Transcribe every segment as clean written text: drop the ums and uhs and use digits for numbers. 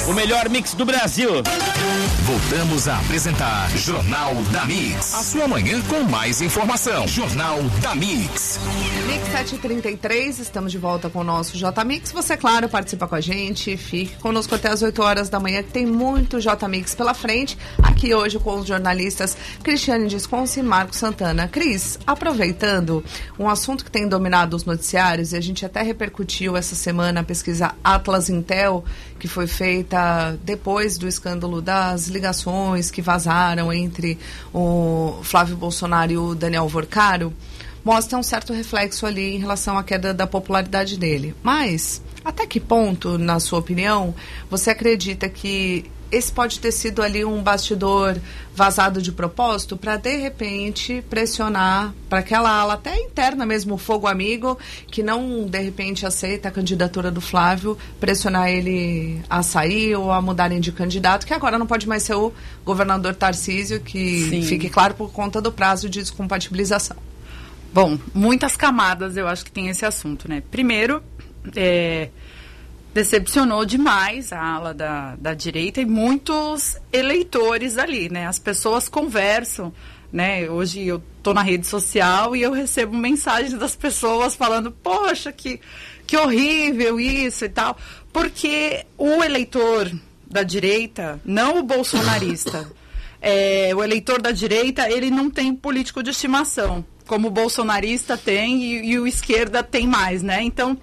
O melhor mix do Brasil. Voltamos a apresentar Jornal da Mix. A sua manhã com mais informação. Jornal da Mix. Mix 7h33, estamos de volta com o nosso J-Mix. Você, claro, participa com a gente, fique conosco até as 8 horas da manhã, que tem muito J-Mix pela frente. Aqui hoje com os jornalistas Cristiane Desconce e Marcos Santana. Cris, aproveitando um assunto que tem dominado os noticiários, e a gente até repercutiu essa semana a pesquisa Atlas Intel, que foi feita depois do escândalo das ligações que vazaram entre o Flávio Bolsonaro e o Daniel Vorcaro, mostra um certo reflexo ali em relação à queda da popularidade dele. Mas, até que ponto, na sua opinião, você acredita que esse pode ter sido ali um bastidor vazado de propósito para, de repente, pressionar para aquela ala até interna mesmo, o Fogo Amigo, que não, de repente, aceita a candidatura do Flávio, pressionar ele a sair ou a mudarem de candidato, que agora não pode mais ser o governador Tarcísio, que Sim. Fique claro por conta do prazo de descompatibilização. Bom, muitas camadas eu acho que tem esse assunto, né? Primeiro, decepcionou demais a ala da direita e muitos eleitores ali, né? As pessoas conversam, né? Hoje eu tô na rede social e eu recebo mensagens das pessoas falando, poxa, que horrível isso e tal. Porque o eleitor da direita, não o bolsonarista, o eleitor da direita, ele não tem político de estimação, como o bolsonarista tem e o esquerda tem mais, né? Então,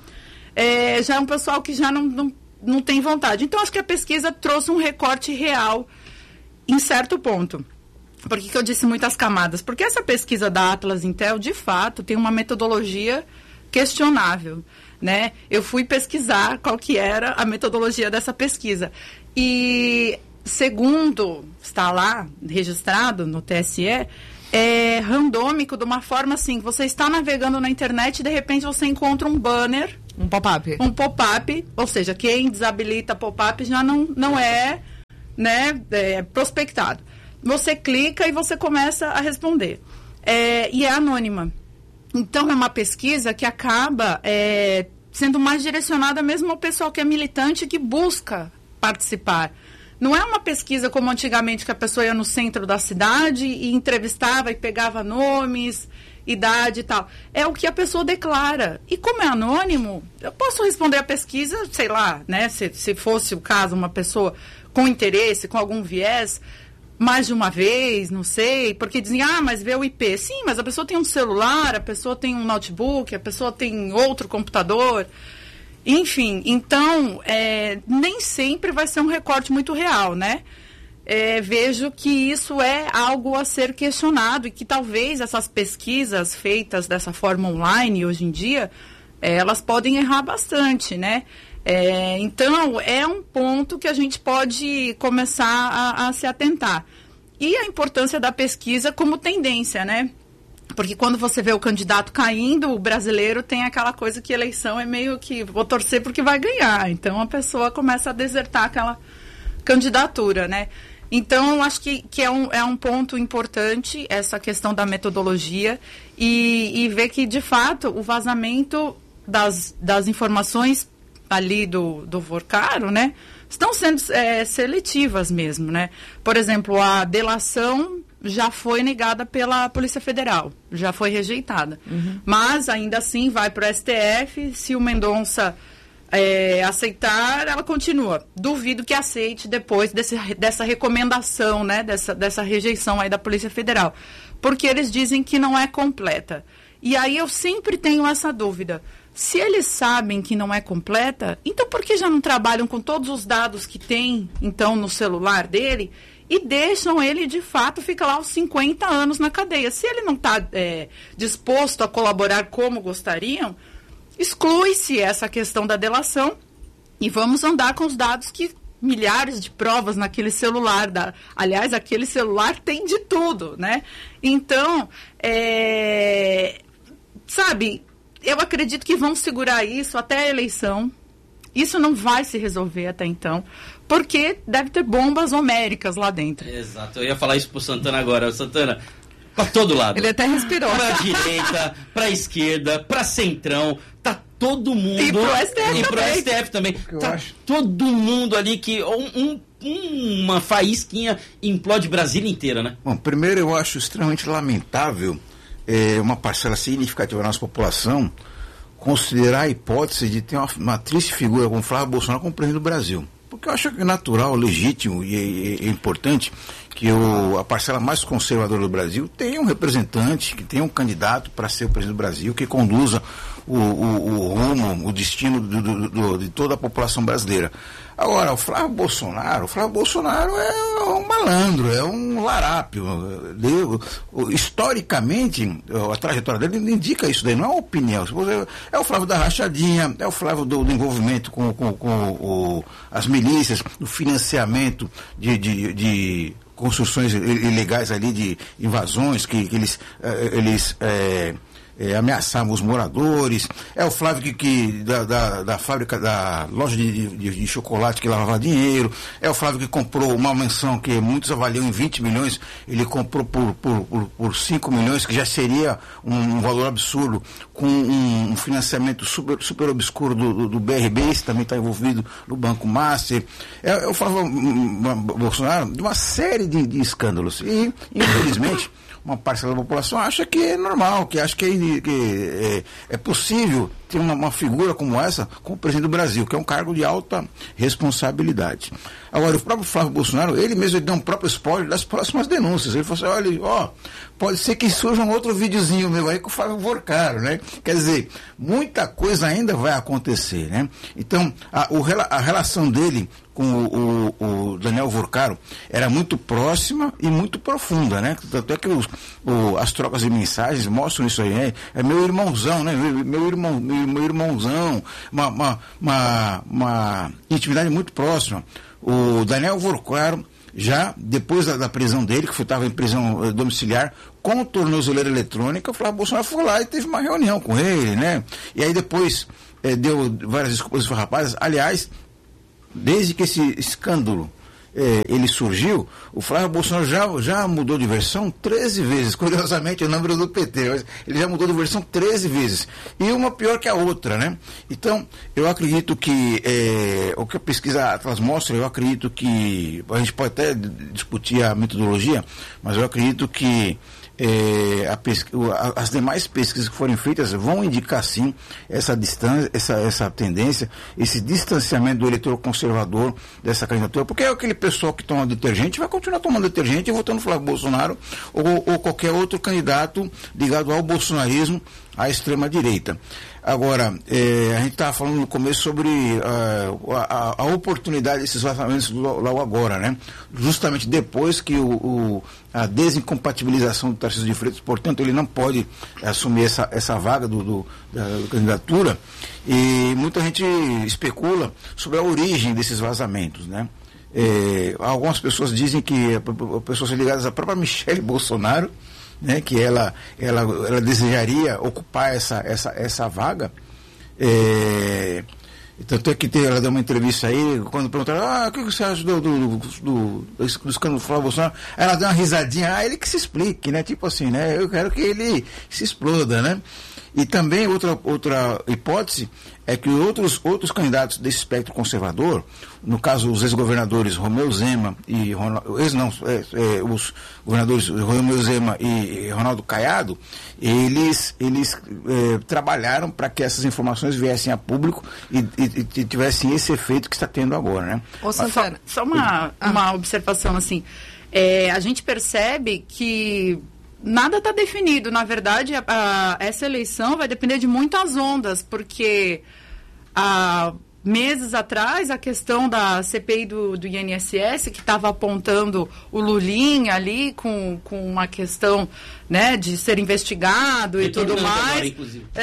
já é um pessoal que já não tem vontade. Então, acho que a pesquisa trouxe um recorte real em certo ponto. Por que eu disse muitas camadas? Porque essa pesquisa da Atlas Intel, de fato, tem uma metodologia questionável, né? Eu fui pesquisar qual que era a metodologia dessa pesquisa. E, segundo está lá, registrado no TSE, é randômico de uma forma assim, você está navegando na internet e de repente você encontra um banner, um pop-up, ou seja, quem desabilita pop-up já não é, né, prospectado. Você clica e você começa a responder. E é anônima. Então é uma pesquisa que acaba sendo mais direcionada mesmo ao pessoal que é militante, que busca participar. Não é uma pesquisa como antigamente, que a pessoa ia no centro da cidade e entrevistava e pegava nomes, idade e tal. É o que a pessoa declara. E como é anônimo, eu posso responder a pesquisa, sei lá, né? Se fosse o caso, uma pessoa com interesse, com algum viés, mais de uma vez, não sei, porque dizem, mas vê o IP. Sim, mas a pessoa tem um celular, a pessoa tem um notebook, a pessoa tem outro computador. Enfim, então, nem sempre vai ser um recorte muito real, né? Vejo que isso é algo a ser questionado e que talvez essas pesquisas feitas dessa forma online, hoje em dia, elas podem errar bastante, né? Então, é um ponto que a gente pode começar a se atentar. E a importância da pesquisa como tendência, né? Porque quando você vê o candidato caindo, o brasileiro tem aquela coisa que eleição é meio que vou torcer porque vai ganhar. Então a pessoa começa a desertar aquela candidatura, né? Então acho que é um ponto importante essa questão da metodologia e ver que, de fato, o vazamento das informações ali do Vorcaro, né, estão sendo seletivas mesmo, né? Por exemplo, a delação já foi negada pela Polícia Federal, já foi rejeitada. Uhum. Mas, ainda assim, vai para o STF, se o Mendonça aceitar, ela continua. Duvido que aceite depois dessa recomendação, né, dessa rejeição aí da Polícia Federal, porque eles dizem que não é completa. E aí eu sempre tenho essa dúvida. Se eles sabem que não é completa, então por que já não trabalham com todos os dados que tem, então, no celular dele e deixam ele, de fato, ficar lá aos 50 anos na cadeia? Se ele não está disposto a colaborar como gostariam, exclui-se essa questão da delação e vamos andar com os dados que milhares de provas naquele celular. Aliás, aquele celular tem de tudo, né? Então, sabe, eu acredito que vão segurar isso até a eleição. Isso não vai se resolver até então, porque deve ter bombas homéricas lá dentro. Exato, eu ia falar isso pro Santana agora. Santana, para todo lado. Ele até respirou. Para direita, para esquerda, para centrão, tá todo mundo. E pro STF e pro STF também. Tá todo mundo ali que uma faísquinha implode Brasília inteira, né? Bom, primeiro eu acho extremamente lamentável uma parcela significativa da nossa população considerar a hipótese de ter uma triste figura como Flávio Bolsonaro como presidente do Brasil. Porque eu acho que é natural, legítimo e é importante que a parcela mais conservadora do Brasil tenha um representante, que tenha um candidato para ser o presidente do Brasil, que conduza o rumo, o destino de toda a população brasileira. Agora, o Flávio Bolsonaro é um malandro, é um larápio. Historicamente, a trajetória dele indica isso daí, não é uma opinião. É o Flávio da rachadinha, é o Flávio do envolvimento com as milícias, do financiamento de construções ilegais ali, de invasões que eles ameaçavam os moradores. É o Flávio da fábrica, da loja de chocolate que lavava dinheiro. É o Flávio que comprou uma mansão que muitos avaliam em 20 milhões, ele comprou por 5 milhões, que já seria um valor absurdo, com um financiamento super obscuro do BRB, esse também está envolvido no Banco Master. É o Flávio Bolsonaro de uma série de escândalos. E, infelizmente, uma parcela da população acha que é normal, que acha que é possível ter uma figura como essa como presidente do Brasil, que é um cargo de alta responsabilidade. Agora, o próprio Flávio Bolsonaro, ele mesmo deu um próprio spoiler das próximas denúncias. Ele falou assim, olha, pode ser que surja um outro videozinho meu aí com o Flávio Vorcaro, né? Quer dizer, muita coisa ainda vai acontecer, né? Então, a relação dele com o Daniel Vorcaro era muito próxima e muito profunda, né? Tanto é que as trocas de mensagens mostram isso aí, né? É meu irmãozão, né? Meu irmãozão, uma intimidade muito próxima. O Daniel Vorcaro, já depois da prisão dele, que estava em prisão domiciliar, com tornozeleira eletrônica, o Flávio Bolsonaro foi lá e teve uma reunião com ele, né? E aí depois deu várias desculpas farrapadas. Aliás, desde que esse escândalo ele surgiu, o Flávio Bolsonaro já mudou de versão 13 vezes, curiosamente o número do PT, mas ele já mudou de versão 13 vezes, e uma pior que a outra, né? Então, eu acredito que o que a pesquisa Atlas mostra, eu acredito que, a gente pode até discutir a metodologia, mas eu acredito que as demais pesquisas que forem feitas vão indicar sim essa distância, essa tendência, esse distanciamento do eleitor conservador dessa candidatura, porque é aquele pessoal que toma detergente vai continuar tomando detergente e votando no Flávio Bolsonaro ou qualquer outro candidato ligado ao bolsonarismo, à extrema-direita. Agora, a gente estava falando no começo sobre a oportunidade desses vazamentos logo agora, né? Justamente depois que a desincompatibilização do Tarcísio de Freitas, portanto, ele não pode assumir essa vaga da candidatura, e muita gente especula sobre a origem desses vazamentos, né? Algumas pessoas dizem que pessoas ligadas à própria Michele Bolsonaro, né, que ela desejaria ocupar essa vaga. Tanto é que ela deu uma entrevista aí, quando perguntaram, o que você acha do escândalo do Flávio Bolsonaro? Ela deu uma risadinha, ele que se explique, né? Tipo assim, né? Eu quero que ele se exploda, né? E também outra hipótese é que outros candidatos desse espectro conservador, no caso os ex-governadores Romeu Zema e os governadores Romeu Zema e Ronaldo Caiado, eles trabalharam para que essas informações viessem a público e tivessem esse efeito que está tendo agora, né? Só uma observação assim, a gente percebe que nada está definido. Na verdade, essa eleição vai depender de muitas ondas, porque há meses atrás a questão da CPI do INSS, que estava apontando o Lulinha ali com uma questão, né, de ser investigado e tudo mais,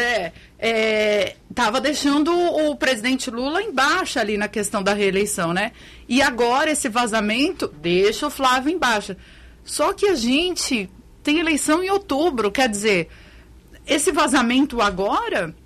estava deixando o presidente Lula em baixa ali na questão da reeleição, né? E agora esse vazamento deixa o Flávio em baixa. Só que a gente tem eleição em outubro, quer dizer, esse vazamento agora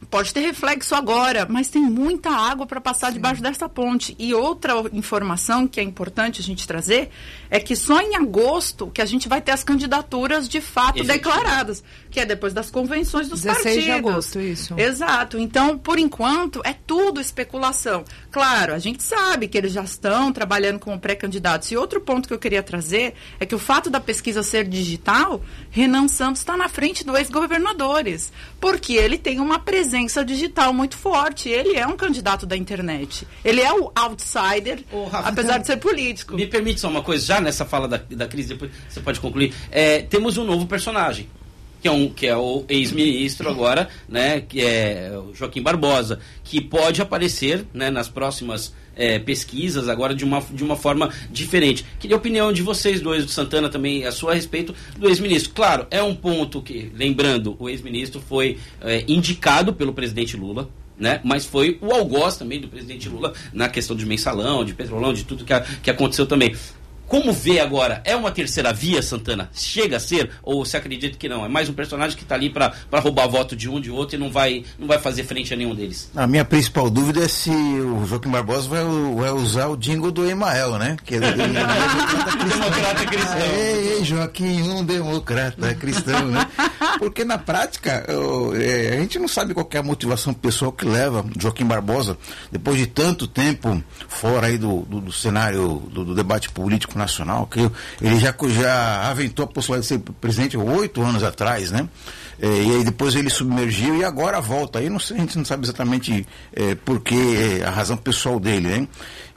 Pode ter reflexo agora, mas tem muita água para passar debaixo dessa ponte. E outra informação que é importante a gente trazer é que só em agosto que a gente vai ter as candidaturas de fato declaradas, que é depois das convenções dos 16 partidos. 16 de agosto, isso. Exato. Então, por enquanto, é tudo especulação. Claro, a gente sabe que eles já estão trabalhando como pré-candidatos. E outro ponto que eu queria trazer é que o fato da pesquisa ser digital, Renan Santos está na frente do ex-governadores, porque ele tem uma presença digital muito forte. Ele é um candidato da internet. Ele é o outsider, Rafa, apesar de ser político. Me permite só uma coisa, já nessa fala da crise, depois você pode concluir. Temos um novo personagem, que é o ex-ministro agora, né, que é o Joaquim Barbosa, que pode aparecer, né, nas próximas pesquisas agora de uma forma diferente. Queria a opinião de vocês dois, do Santana também, a sua a respeito do ex-ministro. Claro, é um ponto que, lembrando, o ex-ministro foi indicado pelo presidente Lula, né? Mas foi o algoz também do presidente Lula na questão de mensalão, de petrolão, de tudo que aconteceu também. Como vê agora? É uma terceira via, Santana? Chega a ser? Ou você acredita que não? É mais um personagem que está ali para roubar voto de um, de outro e não vai fazer frente a nenhum deles? A minha principal dúvida é se o Joaquim Barbosa vai usar o jingle do Emael, né? Que ele é democrata cristão. Ei, Joaquim, um democrata cristão, né? Porque na prática, a gente não sabe qual é a motivação pessoal que leva Joaquim Barbosa, depois de tanto tempo fora aí do cenário do debate político nacional, que ele já aventou a possibilidade de ser presidente 8 anos atrás, né? E aí depois ele submergiu e agora volta. Aí a gente não sabe exatamente por que a razão pessoal dele, né?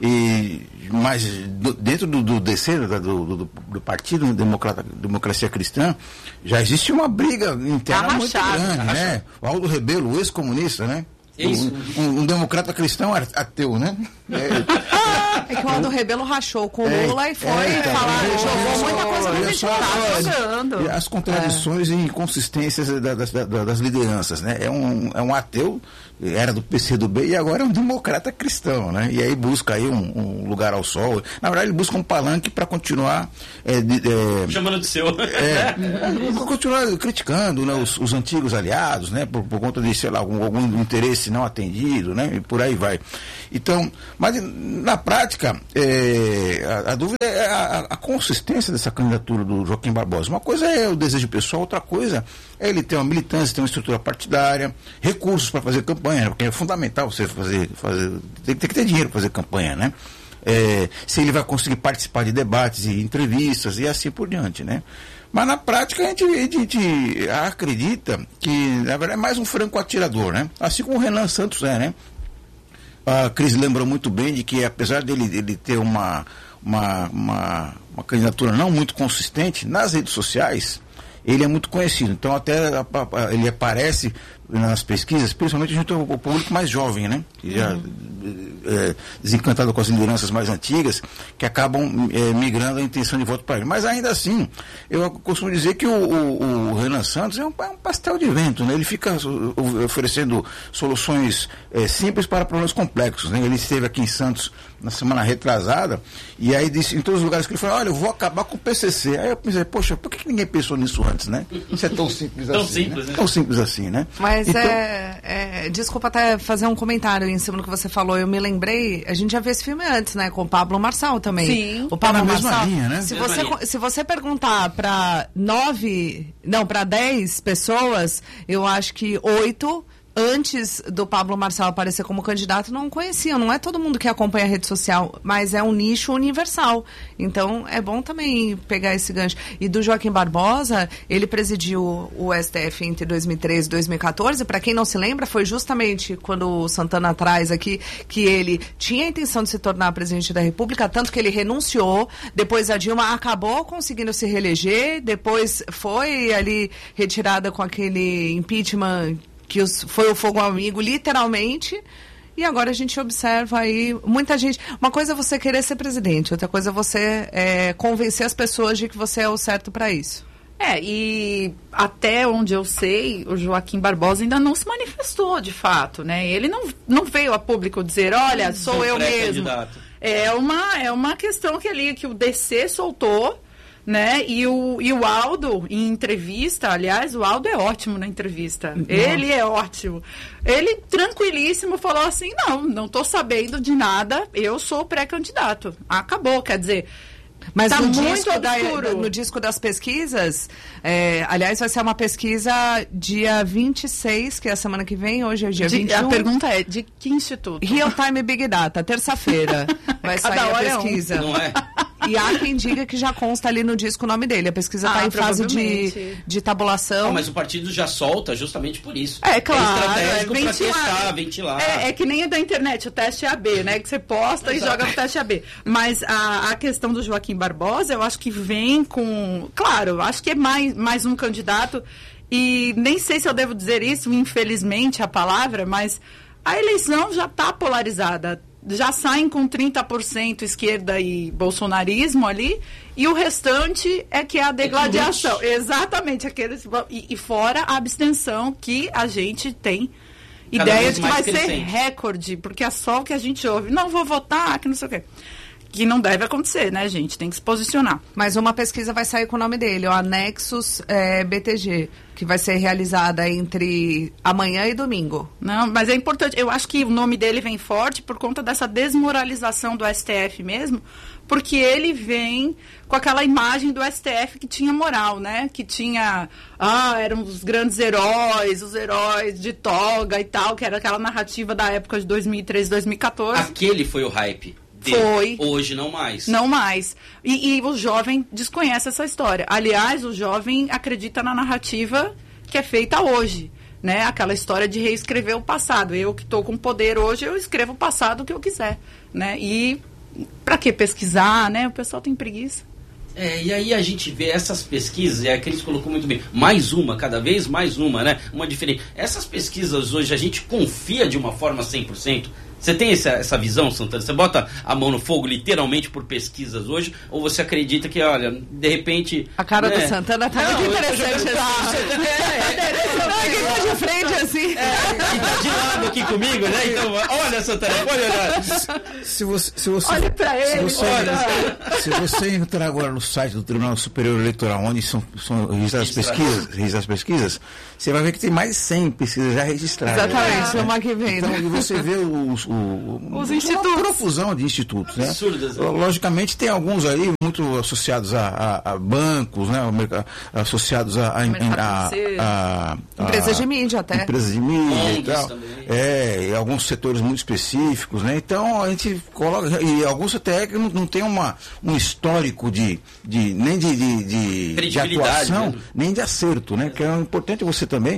Mas dentro do DC, do Partido Democracia Cristã, já existe uma briga interna muito grande, né? O Aldo Rebelo, o ex-comunista, né? Um democrata cristão ateu, né? É que o Aldo Rebelo rachou com o Lula e foi falar, jogou muita coisa no ventilador, jogando. As contradições e inconsistências das lideranças, né? É um ateu, era do PCdoB e agora é um democrata cristão, né? E aí busca aí um lugar ao sol. Na verdade, ele busca um palanque para continuar chamando de seu. Continuar criticando, né, os antigos aliados, né? Por conta de, sei lá, algum interesse não atendido, né? E por aí vai. Então, mas na prática, a dúvida é a consistência dessa candidatura do Joaquim Barbosa. Uma coisa é o desejo pessoal, outra coisa é ele ter uma militância, ter uma estrutura partidária, recursos para fazer campanha, porque é fundamental você tem que ter dinheiro para fazer campanha, né? Se ele vai conseguir participar de debates e entrevistas e assim por diante, né? Mas na prática a gente acredita que, na verdade, é mais um franco atirador, né? Assim como o Renan Santos né? A Cris lembrou muito bem de que, apesar dele ter uma candidatura não muito consistente nas redes sociais, ele é muito conhecido. Então até ele aparece nas pesquisas, principalmente junto ao público mais jovem, né? Que já desencantado com as lideranças mais antigas, que acabam migrando a intenção de voto para ele. Mas ainda assim, eu costumo dizer que o Renan Santos é um pastel de vento, né? Ele fica oferecendo soluções simples para problemas complexos, né? Ele esteve aqui em Santos na semana retrasada, e aí disse em todos os lugares que ele falou, olha, eu vou acabar com o PCC. Aí eu pensei, poxa, por que ninguém pensou nisso antes, né? Isso é tão simples assim. Simples, né? Tão simples assim, né? Mas desculpa até fazer um comentário em cima do que você falou, eu me lembrei, a gente já viu esse filme antes, né? Com o Pablo Marçal também. Sim. O Pablo Marçal, linha, né? Se você perguntar para 10 pessoas, eu acho que 8 antes do Pablo Marçal aparecer como candidato não conheciam. Não é todo mundo que acompanha a rede social, mas é um nicho universal. Então é bom também pegar esse gancho. E do Joaquim Barbosa, ele presidiu o STF entre 2013 e 2014. Para quem não se lembra, foi justamente quando o Santana traz aqui que ele tinha a intenção de se tornar presidente da República, tanto que ele renunciou. Depois a Dilma acabou conseguindo se reeleger, depois foi ali retirada com aquele impeachment que foi o fogo amigo, literalmente, e agora a gente observa aí muita gente. Uma coisa é você querer ser presidente, outra coisa é você convencer as pessoas de que você é o certo para isso. E até onde eu sei, o Joaquim Barbosa ainda não se manifestou, de fato, né? Ele não veio a público dizer, olha, sou eu mesmo. É uma questão que o DC soltou, né? E o Aldo, em entrevista, aliás, o Aldo é ótimo na entrevista. Ele é ótimo. Ele, tranquilíssimo, falou assim, não tô sabendo de nada, eu sou pré-candidato. Acabou, quer dizer... Mas tá no, muito no disco das pesquisas, aliás, vai ser uma pesquisa dia 26, que é a semana que vem, hoje é dia 21. A pergunta é, de que instituto? Real Time Big Data, terça-feira vai sair a pesquisa. Não é? E há quem diga que já consta ali no disco o nome dele. A pesquisa está em fase de tabulação. Mas o partido já solta justamente por isso. É claro. É estratégico para testar, ventilar. É que nem o da internet, o teste AB, né? Que você posta e joga no teste AB. Mas a questão do Joaquim Barbosa, eu acho que vem com... Claro, eu acho que é mais um candidato. E nem sei se eu devo dizer isso, infelizmente, a palavra, mas a eleição já está polarizada. Já saem com 30% esquerda e bolsonarismo ali, e o restante é que é a degladiação. Exatamente, aqueles, e fora a abstenção que a gente tem ideia de que vai ser recorde, porque é só o que a gente ouve. Não vou votar, que não sei o quê. Que não deve acontecer, né, gente? Tem que se posicionar. Mas uma pesquisa vai sair com o nome dele, o Anexus BTG, que vai ser realizada entre amanhã e domingo. Não, mas é importante. Eu acho que o nome dele vem forte por conta dessa desmoralização do STF mesmo, porque ele vem com aquela imagem do STF que tinha moral, né? Que tinha, eram os grandes heróis, os heróis de toga e tal, que era aquela narrativa da época de 2013, 2014. Aquele foi o hype. Foi. Hoje não mais. Não mais. E o jovem desconhece essa história. Aliás, o jovem acredita na narrativa que é feita hoje, né? Aquela história de reescrever o passado. Eu que estou com poder hoje, eu escrevo o passado que eu quiser, né? E para que pesquisar, né? O pessoal tem preguiça. E aí a gente vê essas pesquisas, e a Cris colocou muito bem, cada vez mais uma, né? Uma diferente. Essas pesquisas hoje, a gente confia de uma forma 100%? Você tem essa visão, Santana? Você bota a mão no fogo literalmente por pesquisas hoje? Ou você acredita que, olha, de repente... A cara do Santana tá muito interessante assim. Quem tá de frente assim. E tá de lado aqui comigo, né? Então, olha, Santana, pode olhar. Se você olha pra ele. Se você entrar agora no site do Tribunal Superior Eleitoral, onde são registradas as pesquisas, você vai ver que tem mais de 100 pesquisas já registradas. Exatamente, semana que vem. Então, e você vê os institutos. Uma profusão de institutos, né? Absurdas, né? Logicamente tem alguns aí muito associados a bancos, né? Associados a empresas de mídia até. Empresas de mídia e tal. E alguns setores muito específicos, né? Então a gente coloca, e alguns até que não tem um histórico nem de atuação, mesmo, nem de acerto, né? Que é importante você também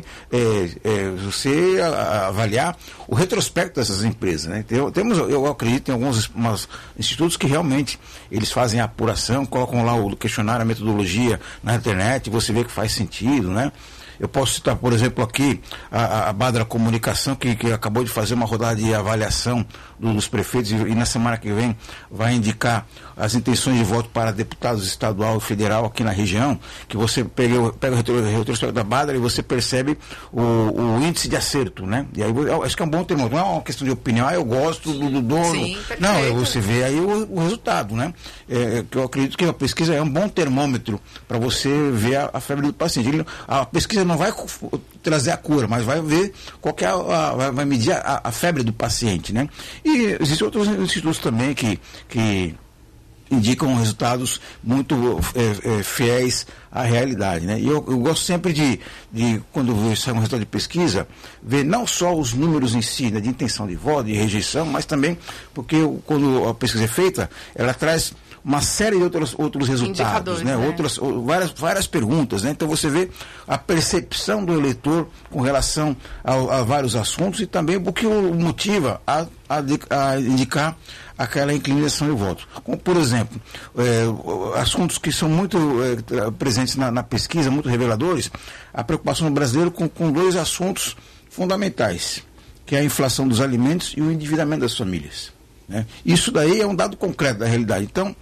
você avaliar o retrospecto dessas empresas, né? Eu acredito em alguns institutos que realmente eles fazem a apuração, colocam lá o questionário, a metodologia na internet, você vê que faz sentido, né? Eu posso citar, por exemplo, aqui a Badra Comunicação, que acabou de fazer uma rodada de avaliação dos prefeitos e na semana que vem vai indicar as intenções de voto para deputados estadual e federal aqui na região, que você pega o retrospecto da Badra e você percebe o índice de acerto, né? E aí eu acho que é um bom termo, não é uma questão de opinião, eu gosto do dono. Sim, não, você vê aí o resultado, né? Que eu acredito que a pesquisa é um bom termômetro para você ver a febre do paciente. A pesquisa não vai trazer a cura, mas vai ver qual que é vai medir a febre do paciente, né? E existem outros institutos também que indicam resultados muito fiéis à realidade, né? E eu gosto sempre de quando sai um resultado de pesquisa, ver não só os números em si, né, de intenção de voto, de rejeição, mas também porque quando a pesquisa é feita, ela traz uma série de outros resultados, né? Várias perguntas, né? Então você vê a percepção do eleitor com relação a vários assuntos e também o que o motiva a indicar aquela inclinação de voto. Como, por exemplo, assuntos que são muito presentes na pesquisa, muito reveladores, a preocupação do brasileiro com dois assuntos fundamentais, que é a inflação dos alimentos e o endividamento das famílias. Né? Isso daí é um dado concreto da realidade. Então,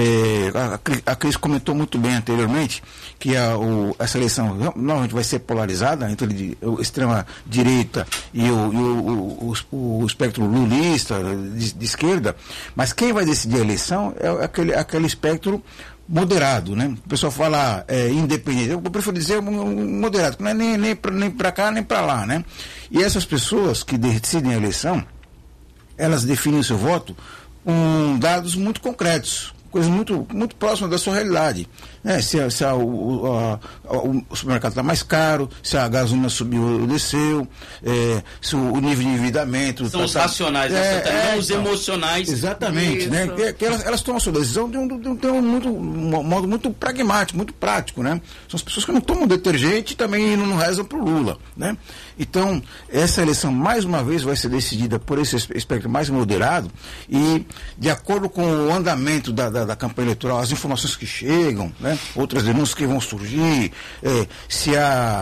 a Cris comentou muito bem anteriormente que essa eleição normalmente vai ser polarizada entre a extrema-direita e o espectro lulista, de esquerda, mas quem vai decidir a eleição é aquele espectro moderado, né? O pessoal fala independente, eu prefiro dizer moderado, que não é nem para cá nem para lá, né? E essas pessoas que decidem a eleição, elas definem o seu voto com dados muito concretos, coisas muito próximas da sua realidade, né? Se o supermercado está mais caro, se a gasolina subiu ou desceu, se o nível de endividamento... São os racionais, não os emocionais. Exatamente, isso, né? Que elas tomam a sua decisão de um modo muito pragmático, muito prático, né? São as pessoas que não tomam detergente e também não rezam para o Lula, né? Então, essa eleição, mais uma vez, vai ser decidida por esse espectro mais moderado e, de acordo com o andamento da campanha eleitoral, as informações que chegam, né? Outras denúncias que vão surgir, se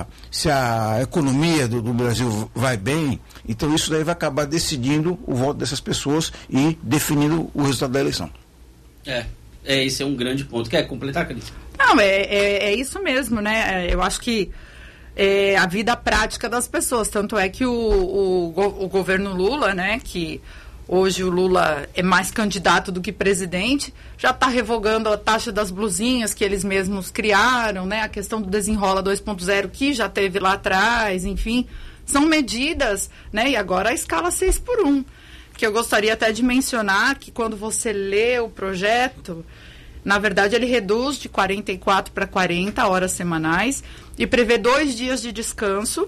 a economia do Brasil vai bem, então isso daí vai acabar decidindo o voto dessas pessoas e definindo o resultado da eleição. Esse é um grande ponto. Quer completar, Cris? Não, é isso mesmo, né? Eu acho que a vida prática das pessoas, tanto é que o governo Lula, né, que hoje o Lula é mais candidato do que presidente, já está revogando a taxa das blusinhas que eles mesmos criaram, né, a questão do Desenrola 2.0 que já teve lá atrás, enfim, são medidas, né, e agora a escala 6x1, que eu gostaria até de mencionar que quando você lê o projeto, na verdade ele reduz de 44 para 40 horas semanais e prevê 2 dias de descanso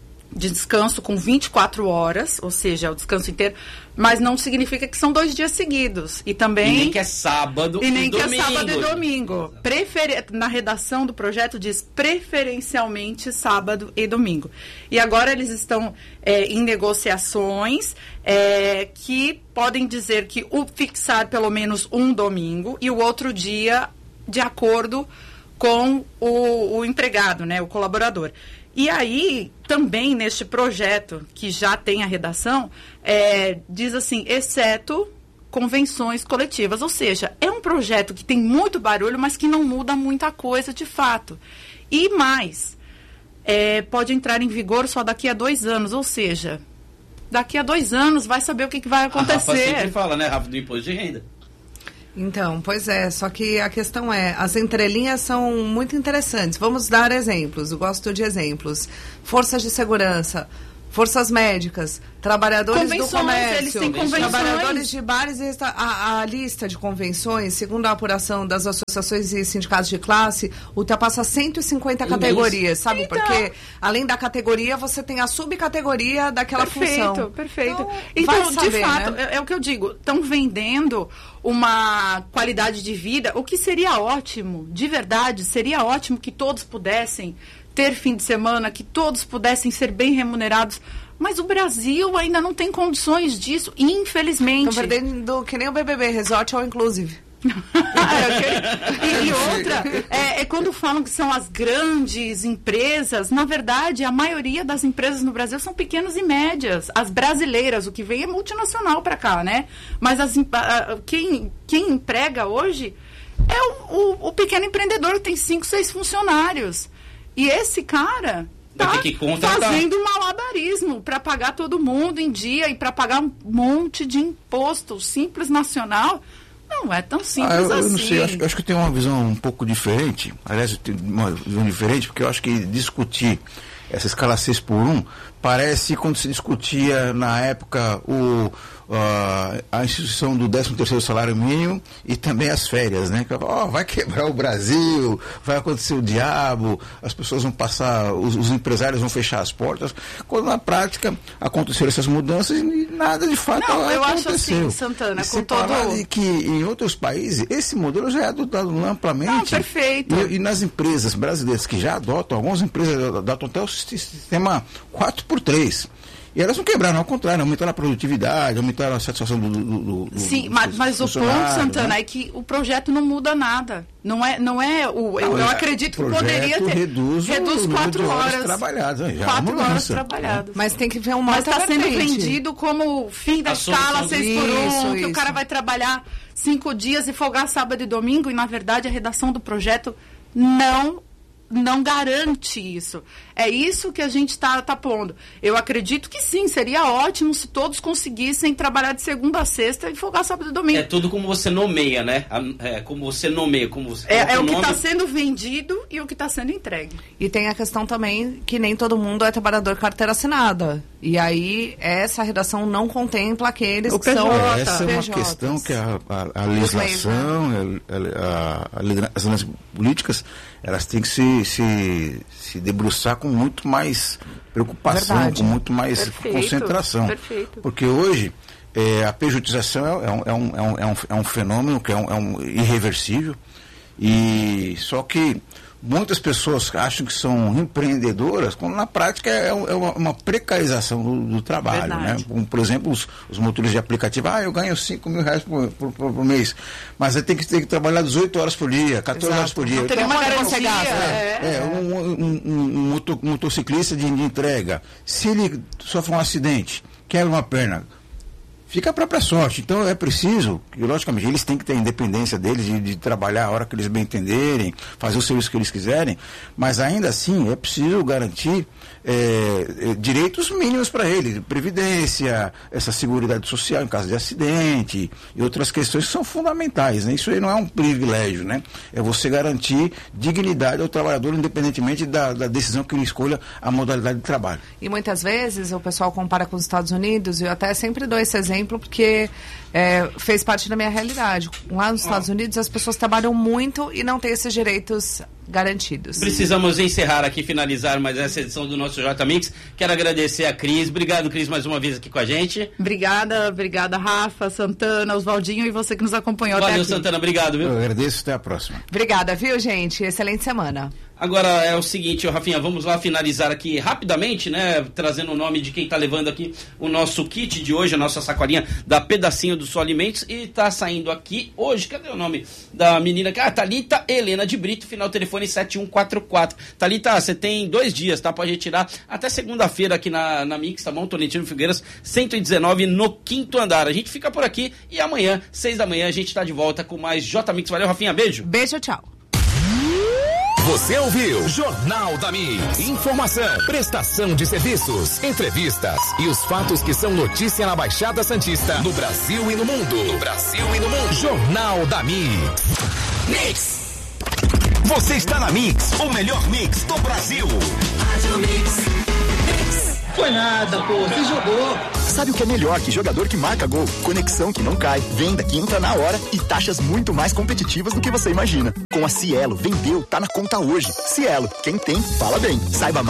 com 24 horas, ou seja, o descanso inteiro, mas não significa que são 2 dias seguidos. E também... E nem que é sábado e domingo. Que é sábado e domingo. Na redação do projeto diz preferencialmente sábado e domingo. E agora eles estão em negociações que podem dizer que fixar pelo menos um domingo e o outro dia de acordo com o empregado, né, o colaborador. E aí, também neste projeto, que já tem a redação, diz assim, exceto convenções coletivas. Ou seja, é um projeto que tem muito barulho, mas que não muda muita coisa de fato. E mais, pode entrar em vigor só daqui a 2 anos. Ou seja, daqui a 2 anos vai saber o que vai acontecer. A Rafa sempre fala, né, Rafa, do imposto de renda. Então, pois só que a questão as entrelinhas são muito interessantes. Vamos dar exemplos, eu gosto de exemplos. Forças de segurança, forças médicas, trabalhadores do comércio, eles têm convenções. Trabalhadores de bares e a lista de convenções, segundo a apuração das associações e sindicatos de classe, ultrapassa 150 categorias, sabe? Então, porque além da categoria, você tem a subcategoria daquela função. Perfeito. Então, de fato, né? É o que eu digo, estão vendendo uma qualidade de vida, o que seria ótimo, de verdade, seria ótimo que todos pudessem ter fim de semana, que todos pudessem ser bem remunerados, mas o Brasil ainda não tem condições disso, infelizmente. Estão perdendo que nem o BBB, Resort All Inclusive. E outra, quando falam que são as grandes empresas, na verdade, a maioria das empresas no Brasil são pequenas e médias. As brasileiras, o que vem é multinacional para cá, né? Mas quem emprega hoje é o pequeno empreendedor que tem 5, 6 funcionários. E esse cara tá fazendo malabarismo para pagar todo mundo em dia e para pagar um monte de imposto simples nacional. Não é tão simples assim. Eu não sei, acho que tem uma visão um pouco diferente. Aliás, eu tenho uma visão diferente, porque eu acho que discutir essa escala 6x1 parece quando se discutia na época a instituição do 13º salário mínimo e também as férias, né? Vai quebrar o Brasil, vai acontecer o diabo, as pessoas vão passar, os empresários vão fechar as portas, quando na prática aconteceram essas mudanças e nada de fato aconteceu. Eu acho assim, Santana, com todo... de que em outros países esse modelo já é adotado amplamente. Não, perfeito. E nas empresas brasileiras que já adotam, algumas empresas adotam até o sistema 4x3. E elas não quebraram, ao contrário, aumentaram a produtividade, aumentaram a satisfação do Sim, mas o ponto, Santana, né? É que o projeto não muda nada. Eu acredito que poderia ter. Reduz 4 horas trabalhadas. 4 horas trabalhadas. Mas tem que ver uma outra Mas está sendo vendido como fim da escala 6x1, que o cara vai trabalhar 5 dias e folgar sábado e domingo, e na verdade a redação do projeto não não garante isso. É isso que a gente está pondo. Eu acredito que sim, seria ótimo se todos conseguissem trabalhar de segunda a sexta e folgar sábado e domingo. É tudo como você nomeia, né? Como você nomeia, como você é o que está sendo vendido e o que está sendo entregue. E tem a questão também que nem todo mundo é trabalhador carteira assinada. E aí, essa redação não contempla aqueles que são essa é uma questão que a legislação, as leis políticas, elas têm que se debruçar com muito mais preocupação, Verdade. com muito mais concentração. Perfeito. Porque hoje, a pejotização é um fenômeno que é irreversível, e só que muitas pessoas acham que são empreendedoras, quando na prática é uma precarização do trabalho, né? Como, por exemplo, os motoristas de aplicativo, eu ganho R$5.000 por mês, mas ele tem que trabalhar 18 horas por dia, 14 horas por dia. Não tem uma garantia. Um motociclista de entrega, se ele sofre um acidente, quebra uma perna, fica a própria sorte. Então é preciso, e logicamente eles têm que ter a independência deles de trabalhar a hora que eles bem entenderem, fazer o serviço que eles quiserem, mas ainda assim é preciso garantir direitos mínimos para eles, previdência, essa seguridade social em caso de acidente e outras questões que são fundamentais, né? Isso aí não é um privilégio, né? É você garantir dignidade ao trabalhador, independentemente da decisão que ele escolha a modalidade de trabalho. E muitas vezes o pessoal compara com os Estados Unidos, e eu até sempre dou esse exemplo porque fez parte da minha realidade. Lá nos Estados Unidos as pessoas trabalham muito e não têm esses direitos garantidos. Precisamos encerrar aqui, finalizar mais essa edição do nosso J-Mix. Quero agradecer a Cris. Obrigado, Cris, mais uma vez aqui com a gente. Obrigada, Rafa, Santana, Oswaldinho e você que nos acompanhou até aqui. Valeu, Santana, obrigado, viu? Eu agradeço, até a próxima. Obrigada, viu, gente? Excelente semana. Agora é o seguinte, Rafinha, vamos lá finalizar aqui rapidamente, né? Trazendo o nome de quem está levando aqui o nosso kit de hoje, a nossa sacolinha da Pedacinho do Sol Alimentos. E está saindo aqui hoje, cadê o nome da menina? Thalita Helena de Brito, final telefone 7144. Thalita, você tem 2 dias, tá? Pode retirar até segunda-feira aqui na Mix, tá bom? Tolentino Figueiras, 119 no 5º andar. A gente fica por aqui e amanhã, 6 da manhã, a gente está de volta com mais J-Mix. Valeu, Rafinha, beijo. Beijo, tchau. Você ouviu Jornal da Mix. Informação, prestação de serviços, entrevistas e os fatos que são notícia na Baixada Santista, no Brasil e no mundo. Jornal da Mix. Mix. Você está na Mix, o melhor mix do Brasil. Foi nada, pô, você jogou. Sabe o que é melhor que jogador que marca gol? Conexão que não cai, venda que entra na hora e taxas muito mais competitivas do que você imagina. Com a Cielo, vendeu, tá na conta hoje. Cielo, quem tem, fala bem. Saiba mais.